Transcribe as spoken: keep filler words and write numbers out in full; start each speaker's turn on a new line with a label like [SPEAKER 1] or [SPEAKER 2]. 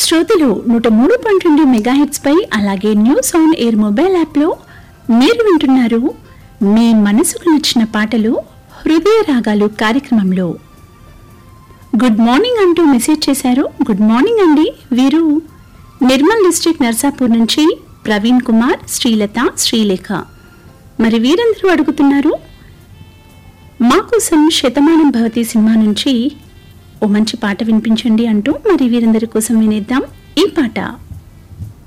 [SPEAKER 1] శ్రోతలు నూట మూడు పాయింట్ రెండు మెగాహెట్స్ పై అలాగే న్యూస్ ఆన్ ఎయిర్ మొబైల్ యాప్లో మీరు వింటున్నారు మీ మనసుకు నచ్చిన పాటలు హృదయ రాగాలు కార్యక్రమంలో. గుడ్ మార్నింగ్ అంటూ మెసేజ్ చేశారు. గుడ్ మార్నింగ్ అండి. వీరు నిర్మల్ డిస్ట్రిక్ట్ నర్సాపూర్ నుంచి ప్రవీణ్ కుమార్, శ్రీలత, శ్రీలేఖ. మరి వీరందరూ అడుగుతున్నారు మా కోసం శతమానం భవతి సినిమా నుంచి ఓ మంచి పాట వినిపించండి అంటూ. మరి వీరందరి కోసం వినేద్దాం ఈ పాట.